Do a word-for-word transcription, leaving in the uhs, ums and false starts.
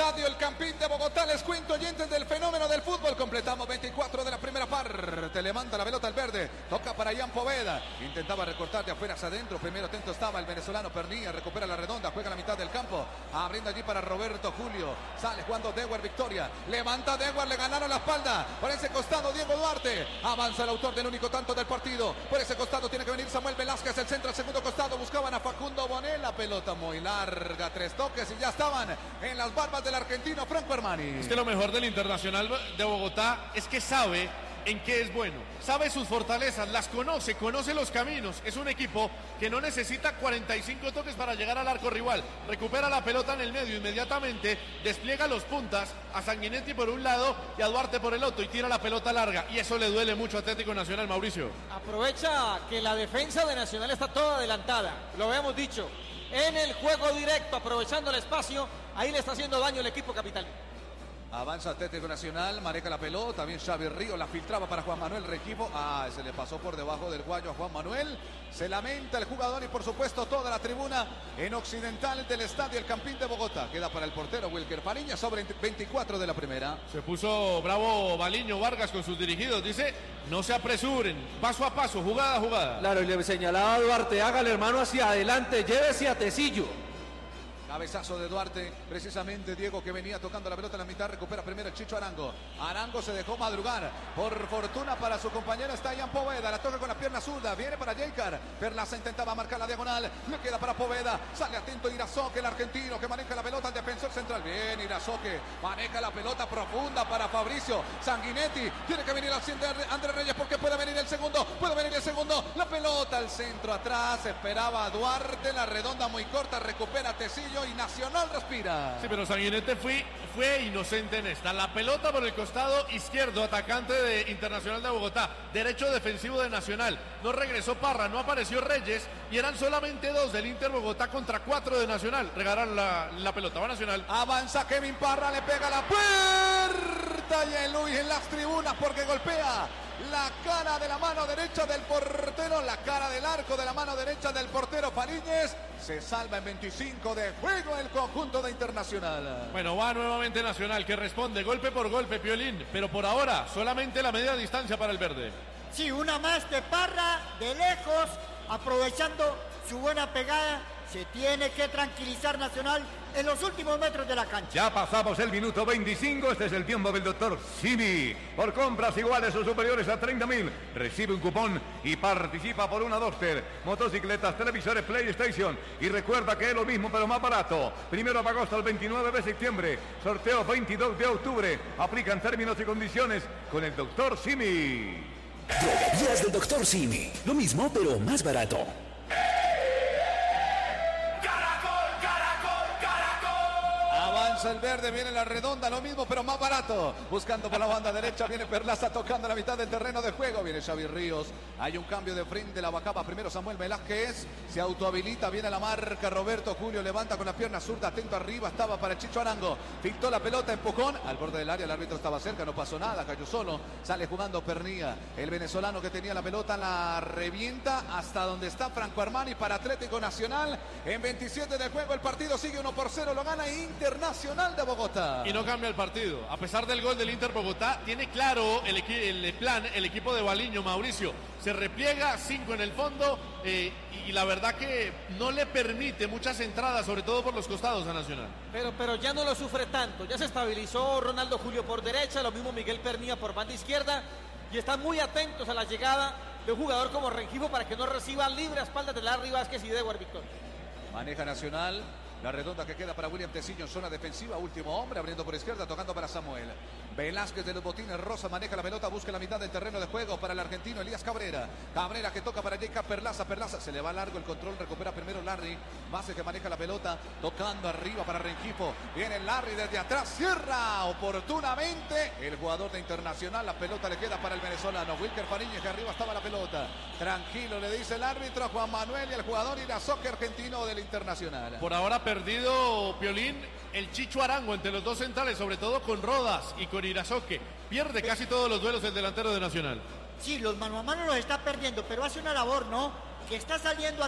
estadio El Campín de Bogotá. Les cuento, oyentes del fenómeno del fútbol. Completamos veinticuatro de la primera parte. Levanta la pelota el verde. Toca para Ian Poveda. Intentaba recortar de afuera hacia adentro. Primero atento estaba el venezolano Pernilla. Recupera la redonda. Juega a la mitad del campo. Abriendo allí para Roberto Julio. Sale jugando Dewar Victoria. Levanta Dewar. Le ganaron la espalda. Por ese costado Diego Duarte. Avanza el autor del único tanto del partido. Por ese costado tiene que venir Samuel Velázquez. El centro al segundo costado. Buscaban a Facundo Bonet. La pelota muy larga. Tres toques y ya estaban en las barbas del argentino Franco Armani. Es que lo mejor del Internacional de Bogotá es que sabe en qué es bueno, sabe sus fortalezas, las conoce, conoce los caminos. Es un equipo que no necesita cuarenta y cinco toques para llegar al arco rival. Recupera la pelota en el medio, inmediatamente despliega los puntas a Sanguinetti por un lado y a Duarte por el otro y tira la pelota larga. Y eso le duele mucho a Atlético Nacional, Mauricio. Aprovecha que la defensa de Nacional está toda adelantada, lo habíamos dicho. En el juego directo, aprovechando el espacio, ahí le está haciendo daño el equipo capitalino. Avanza Atlético Nacional, maneja la pelota, también Xavi Río la filtraba para Juan Manuel Rengifo. Ah, se le pasó por debajo del guayo a Juan Manuel. Se lamenta el jugador y por supuesto toda la tribuna en occidental del estadio El Campín de Bogotá. Queda para el portero Wilker Fariña sobre veinticuatro de la primera. Se puso bravo Baliño Vargas con sus dirigidos. Dice, no se apresuren, paso a paso, jugada a jugada. Claro, y le señalaba a Duarte, hágale hermano hacia adelante, llévese a Tecillo. Cabezazo de Duarte, precisamente Diego que venía tocando la pelota en la mitad, recupera primero el Chicho Arango. Arango se dejó madrugar, por fortuna para su compañero está Ian Poveda, la toca con la pierna zurda, viene para Jaycar, Perlaza intentaba marcar la diagonal, le queda para Poveda, sale atento Irazoque, el argentino que maneja la pelota al defensor central, bien Irazoque, maneja la pelota profunda para Fabricio Sanguinetti, tiene que venir al centro Andrés Reyes porque puede venir el segundo, puede venir el segundo, la pelota al centro atrás, esperaba a Duarte, la redonda muy corta, recupera Tecillo y Nacional respira. Sí, pero Sanguinetti fue, fue inocente en esta. La pelota por el costado izquierdo, atacante de Internacional de Bogotá, derecho defensivo de Nacional. No regresó Parra, no apareció Reyes y eran solamente dos del Inter Bogotá contra cuatro de Nacional. Regalaron la, la pelota, va Nacional. Avanza Kevin Parra, le pega la puerta y el Luis en las tribunas porque golpea la cara de la mano derecha del portero, la cara del arco de la mano derecha del portero Fariñez. Se salva en veinticinco de juego el conjunto de Internacional. Bueno, va nuevamente Nacional que responde golpe por golpe, Piolín, pero por ahora solamente la media distancia para el verde. Sí, una más de Parra, de lejos, aprovechando su buena pegada. Se tiene que tranquilizar Nacional en los últimos metros de la cancha. Ya pasamos el minuto veinticinco, este es el tiempo del doctor Simi. Por compras iguales o superiores a treinta mil, recibe un cupón y participa por una Duster, motocicletas, televisores, PlayStation. Y recuerda que es lo mismo pero más barato. Primero de agosto al veintinueve de septiembre, sorteo veintidós de octubre. Aplican términos y condiciones con el doctor Simi. Droguerías del doctor Simi, lo mismo pero más barato. Avanza el verde, viene la redonda, lo mismo pero más barato. Buscando por la banda derecha, viene Perlaza tocando la mitad del terreno de juego. Viene Xavi Ríos, hay un cambio de frente, la bajaba primero Samuel Velázquez. Se autohabilita, viene la marca Roberto Julio, levanta con la pierna zurda, atento arriba, estaba para Chicho Arango. Pintó la pelota, empujón, al borde del área, el árbitro estaba cerca, no pasó nada, cayó solo. Sale jugando Pernilla, el venezolano que tenía la pelota, la revienta hasta donde está Franco Armani para Atlético Nacional. En veintisiete de juego el partido sigue uno por cero, lo gana Internacional de Bogotá. Y no cambia el partido. A pesar del gol del Inter Bogotá, tiene claro el, el plan, el equipo de Baliño, Mauricio. Se repliega, cinco en el fondo, eh, y la verdad que no le permite muchas entradas, sobre todo por los costados a Nacional. Pero, pero ya no lo sufre tanto. Ya se estabilizó Ronaldo Julio por derecha, lo mismo Miguel Pernilla por banda izquierda. Y están muy atentos a la llegada de un jugador como Rengifo para que no reciba libre a espaldas de Larry Vázquez y Dewar Victoria. Maneja Nacional. La redonda que queda para William Tecillo en zona defensiva. Último hombre abriendo por izquierda, tocando para Samuel Velázquez de los botines. Rosa maneja la pelota, busca la mitad del terreno de juego para el argentino Elías Cabrera. Cabrera que toca para Jacob Perlaza. Perlaza se le va largo el control, recupera primero Larry. Base que maneja la pelota, tocando arriba para Rengifo. Viene Larry desde atrás, cierra oportunamente el jugador de Internacional. La pelota le queda para el venezolano Wilker Fariñez, que arriba estaba la pelota. Tranquilo, le dice el árbitro a Juan Manuel y al jugador Irazoque argentino del Internacional. Por ahora perdido, Piolín, el Chicho Arango entre los dos centrales, sobre todo con Rodas y con Irazoque. Pierde casi todos los duelos el delantero de Nacional. Sí, los mano a mano los está perdiendo, pero hace una labor, ¿no? Que está saliendo a